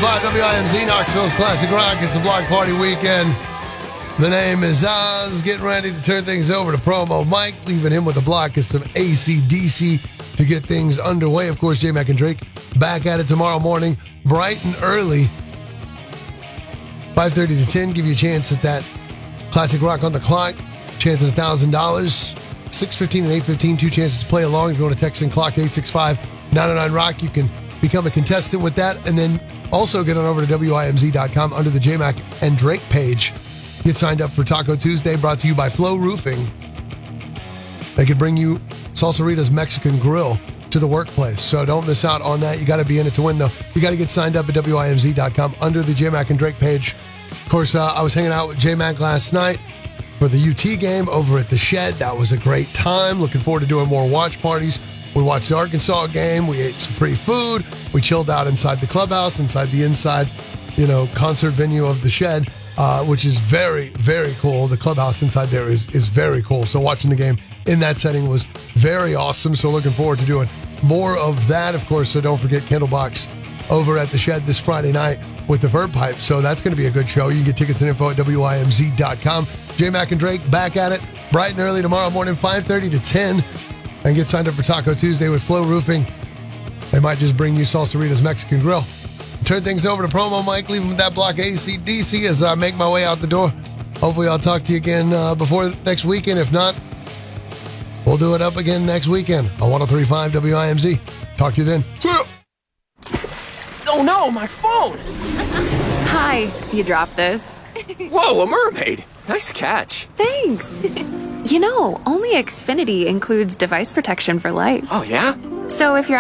103.5 WIMZ, Knoxville's Classic Rock. It's a block party weekend. The name is Oz. Getting ready to turn things over to Promo Mike, leaving him with a block of some AC/DC to get things underway. Of course, J Mac and Drake back at it tomorrow morning, bright and early. 5:30 to 10, give you a chance at that Classic Rock on the clock. Chance at $1,000. 6:15 and 8:15, two chances to play along. If you want to text in clock to 865-909-ROCK, you can become a contestant with that. And then also get on over to WIMZ.com under the J Mac and Drake page. Get signed up for Taco Tuesday, brought to you by Flow Roofing. They could bring you Salsarita's Mexican Grill to the workplace. So don't miss out on that. You got to be in it to win, though. You got to get signed up at WIMZ.com under the J Mac and Drake page. Of course, I was hanging out with J Mac last night for the UT game over at the Shed. That was a great time. Looking forward to doing more watch parties. We watched the Arkansas game. We ate some free food. We chilled out inside the clubhouse, inside the concert venue of the Shed, which is very, very cool. The clubhouse inside there is very cool. So watching the game in that setting was very awesome. So looking forward to doing more of that. Of course, so don't forget Candlebox over at the Shed this Friday night with the Vert Pipe. So that's going to be a good show. You can get tickets and info at WIMZ.com. J Mac and Drake back at it bright and early tomorrow morning, 5:30 to 10. And get signed up for Taco Tuesday with Flow Roofing. They might just bring you Salsarita's Mexican Grill. Turn things over to Promo Mike, leave him with that block AC/DC as I make my way out the door. Hopefully I'll talk to you again before next weekend. If not, we'll do it up again next weekend on 103.5 WIMZ. Talk to you then. See ya! Oh no, my phone! Hi, you dropped this. Whoa, a mermaid! Nice catch. Thanks. You know, only Xfinity includes device protection for life. Oh yeah? So if you're